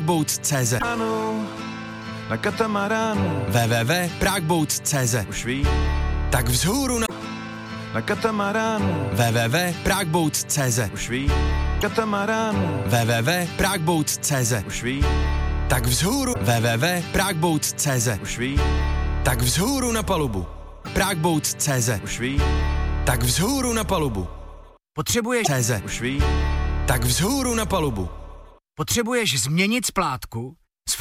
Pragbouts.cz Na katamaránu www.pragbouts.cz už ví, Tak vzhůru na katamaránu www.pragbouts.cz už ví, katamaránu www.pragbouts.cz už ví, Tak vzhůru www.pragbouts.cz už ví, Tak vzhůru na palubu Pragbouts.cz už ví, Tak vzhůru na palubu Potřebuješ CZ už ví, Tak vzhůru na palubu Potřebuješ změnit splátku s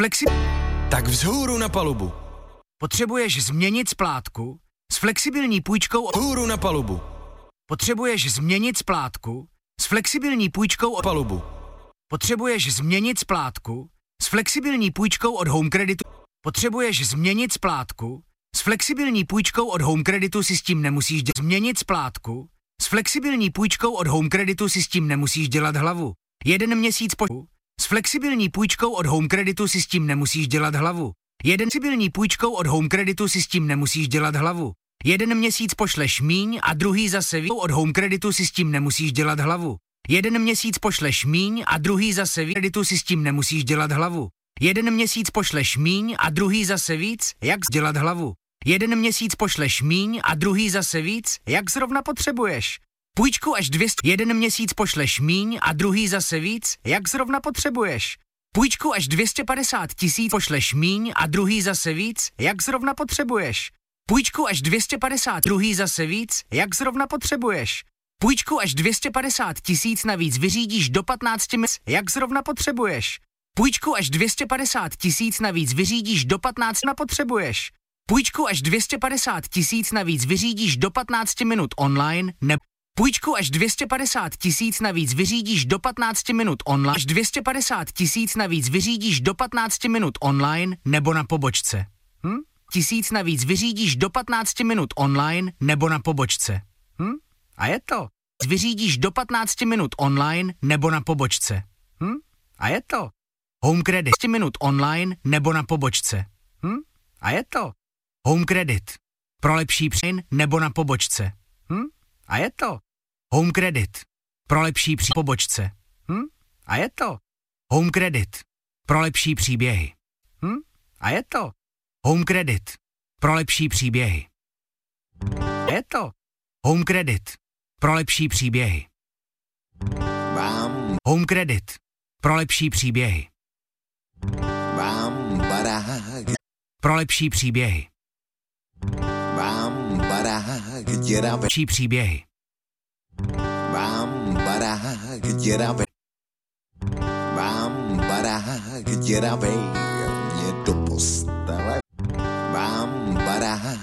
Tak vzhůru na palubu Potřebuješ změnit splátku s flexibilní půjčkou Vzhůru na palubu Potřebuješ změnit splátku s flexibilní půjčkou Palubu Potřebuješ změnit splátku s flexibilní půjčkou od Home Creditu. Potřebuješ změnit splátku s flexibilní půjčkou od Home Creditu si s tím nemusíš změnit splátku s flexibilní půjčkou od Home Creditu si s tím nemusíš dělat hlavu. 1 měsíc s flexibilní půjčkou od Home Creditu si s tím nemusíš dělat hlavu. Flexibilní půjčkou od Home Creditu si s tím nemusíš dělat hlavu. 1 měsíc pošleš míň a druhý zase víc. Od Home Creditu si s tím nemusíš dělat hlavu. 1 měsíc pošleš míň a druhý zase víc. Creditu si s tím nemusíš dělat hlavu. 1 měsíc pošleš míň a druhý zase víc, jak dělat hlavu. 1 měsíc pošleš míň a druhý zase víc, jak zrovna potřebuješ. Půjčku až 200. 1 měsíc pošleš míň a druhý zase víc, jak zrovna potřebuješ. Půjčku až 250 000 pošleš míň a druhý zase víc, jak zrovna potřebuješ. Půjčku až 250 druhý zase víc, jak zrovna potřebuješ. Půjčku až 250 000 navíc vyřídíš do 15 měsíců, jak zrovna potřebuješ. Půjčku až 250 000 navíc vyřídíš do 15 na potřebuješ. Půjčku až 250 000 navíc vyřídíš do 15 minut online nebo půjčku až 250 000 navíc vyřídíš do 15 minut online. Až 250 000 navíc vyřídíš do 15 minut online nebo na pobočce. 1000 navíc vyřídíš do 15 minut online nebo na pobočce. A je to. Vyřídíš do 15 minut online nebo na pobočce. A je to. Home Credit 15 minut online nebo na pobočce. A je to. Home Credit. Pro lepší příjm nebo na pobočce. A je to. Home Credit. Pro lepší pobočce. A je to. Home Credit. Pro lepší příběhy. A je to. Home Credit. Pro lepší příběhy. A je to. Home Credit. Pro lepší příběhy. Home Credit. Pro lepší příběhy. Pro lepší příběhy. Lepší příběhy. Mě to